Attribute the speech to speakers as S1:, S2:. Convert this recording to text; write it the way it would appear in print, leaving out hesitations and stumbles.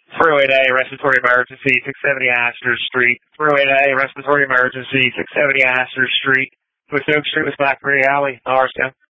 S1: Thruway A, respiratory emergency, 670 Astor Street. Thruway A, respiratory emergency, 670 Astor Street. Twist Oak Street, West Blackberry Alley, Norristown.